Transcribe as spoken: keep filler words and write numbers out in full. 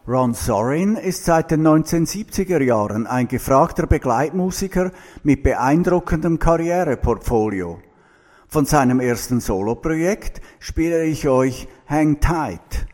Ron Sorin ist seit den neunzehnhundertsiebziger Jahren ein gefragter Begleitmusiker mit beeindruckendem Karriereportfolio. Von seinem ersten Soloprojekt spiele ich euch Hang Tight.